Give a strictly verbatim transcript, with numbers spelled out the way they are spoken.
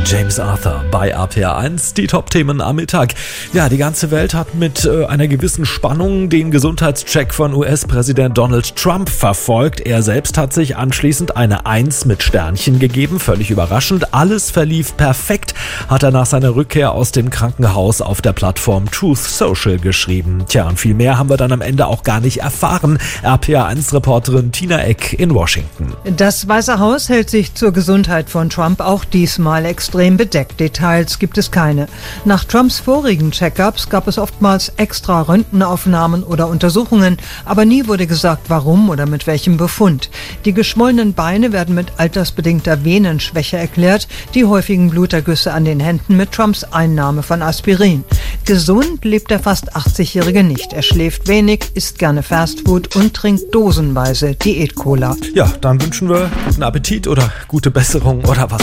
James Arthur bei R P R eins. Die Top-Themen am Mittag. Ja, die ganze Welt hat mit äh, einer gewissen Spannung den Gesundheitscheck von U S-Präsident Donald Trump verfolgt. Er selbst hat sich anschließend eine eins mit Sternchen gegeben. Völlig überraschend. Alles verlief perfekt, hat er nach seiner Rückkehr aus dem Krankenhaus auf der Plattform Truth Social geschrieben. Tja, und viel mehr haben wir dann am Ende auch gar nicht erfahren. R P R eins-Reporterin Tina Eck in Washington. Das Weiße Haus hält sich zur Gesundheit von Trump auch diesmal extrem bedeckt. Details gibt es keine. Nach Trumps vorigen Check-ups gab es oftmals extra Röntgenaufnahmen oder Untersuchungen, aber nie wurde gesagt, warum oder mit welchem Befund. Die geschwollenen Beine werden mit altersbedingter Venenschwäche erklärt, die häufigen Blutergüsse an den Händen mit Trumps Einnahme von Aspirin. Gesund lebt der fast achtzigjährige nicht. Er schläft wenig, isst gerne Fastfood und trinkt dosenweise Diät-Cola. Ja, dann wünschen wir guten Appetit oder gute Besserung oder was